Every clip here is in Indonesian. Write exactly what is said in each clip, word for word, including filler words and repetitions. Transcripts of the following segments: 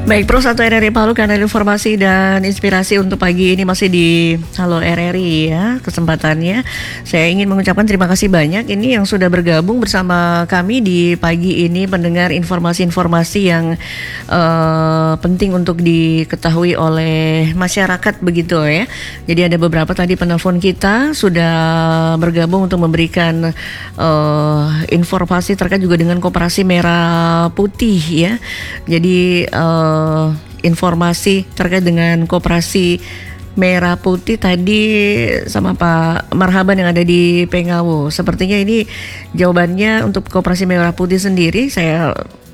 Baik, Pro satu R R I Palu, kanal informasi dan inspirasi untuk pagi ini masih di Halo R R I ya, kesempatannya. Saya ingin mengucapkan terima kasih banyak ini yang sudah bergabung bersama kami di pagi ini, pendengar informasi-informasi yang uh, penting untuk diketahui oleh masyarakat begitu ya. Jadi ada beberapa tadi penelpon kita sudah bergabung untuk memberikan uh, informasi terkait juga dengan Koperasi Merah Putih ya. Jadi uh, Uh, informasi terkait dengan Koperasi Merah Putih tadi sama Pak Marhaban yang ada di Pengawu. Sepertinya ini jawabannya untuk Koperasi Merah Putih sendiri. Saya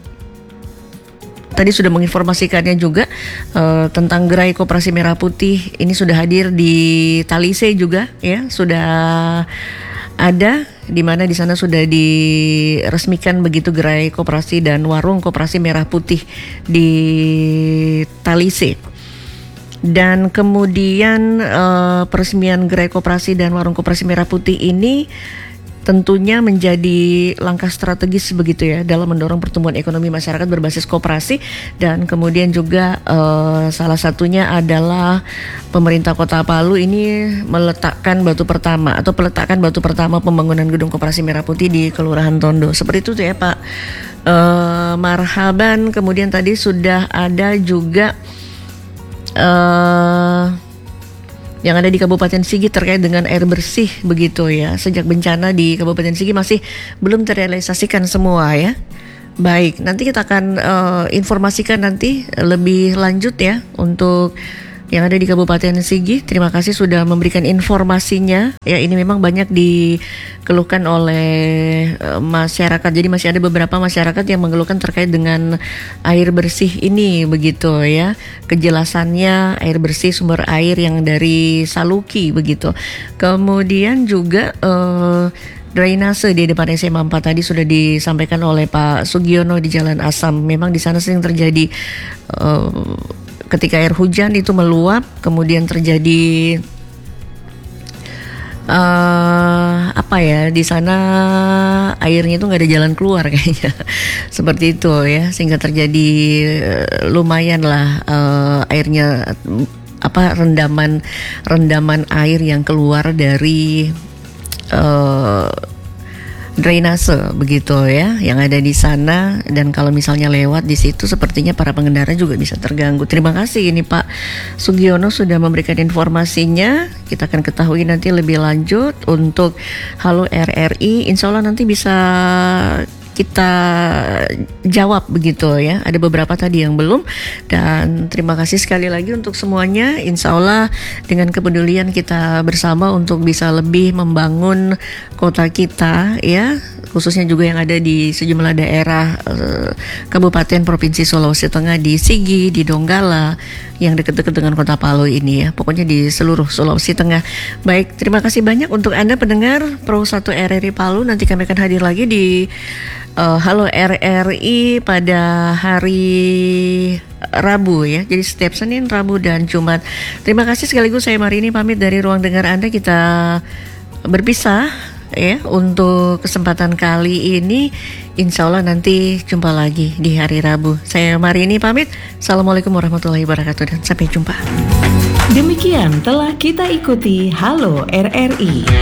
tadi sudah menginformasikannya juga uh, tentang gerai Koperasi Merah Putih. Ini sudah hadir di Talise juga ya, sudah ada di mana di sana sudah diresmikan begitu gerai koperasi dan warung Koperasi Merah Putih di Talise. Dan kemudian uh, peresmian gerai koperasi dan warung Koperasi Merah Putih ini tentunya menjadi langkah strategis begitu ya dalam mendorong pertumbuhan ekonomi masyarakat berbasis koperasi, dan kemudian juga uh, salah satunya adalah pemerintah Kota Palu ini meletakkan batu pertama atau peletakan batu pertama pembangunan gedung Koperasi Merah Putih di Kelurahan Tondo. Seperti itu tuh ya Pak uh, Marhaban. Kemudian tadi sudah ada juga uh, yang ada di Kabupaten Sigi terkait dengan air bersih begitu ya. Sejak bencana di Kabupaten Sigi masih belum terrealisasikan semua ya. Baik, nanti kita akan uh, informasikan nanti lebih lanjut ya untuk yang ada di Kabupaten Sigi. Terima kasih sudah memberikan informasinya. Ya, ini memang banyak dikeluhkan oleh uh, masyarakat. Jadi masih ada beberapa masyarakat yang mengeluhkan terkait dengan air bersih ini begitu ya. Kejelasannya air bersih sumber air yang dari Saluki begitu. Kemudian juga uh, drainase di depan S M A empat tadi sudah disampaikan oleh Pak Sugiono di Jalan Asam. Memang di sana sering terjadi uh, ketika air hujan itu meluap, kemudian terjadi uh, apa ya di sana airnya itu nggak ada jalan keluar kayaknya, seperti itu ya, sehingga terjadi uh, lumayan lah uh, airnya apa rendaman rendaman air yang keluar dari uh, drainase begitu ya yang ada di sana, dan kalau misalnya lewat di situ sepertinya para pengendara juga bisa terganggu. Terima kasih ini Pak Sugiono sudah memberikan informasinya. Kita akan ketahui nanti lebih lanjut untuk Halo R R I. Insya Allah nanti bisa kita jawab begitu ya. Ada beberapa tadi yang belum, dan terima kasih sekali lagi untuk semuanya. Insya Allah dengan kepedulian kita bersama untuk bisa lebih membangun kota kita ya, khususnya juga yang ada di sejumlah daerah eh, Kabupaten Provinsi Sulawesi Tengah, di Sigi, di Donggala, yang dekat-dekat dengan Kota Palu ini ya, pokoknya di seluruh Sulawesi Tengah. Baik, terima kasih banyak untuk Anda pendengar Pro satu R R I Palu. Nanti kami akan hadir lagi di Uh, Halo R R I pada hari Rabu ya. Jadi setiap Senin, Rabu, dan Jumat. Terima kasih sekaligus saya Marini pamit dari ruang dengar Anda. Kita berpisah ya untuk kesempatan kali ini. Insya Allah nanti jumpa lagi di hari Rabu. Saya Marini pamit. Assalamualaikum warahmatullahi wabarakatuh dan sampai jumpa. Demikian telah kita ikuti Halo R R I.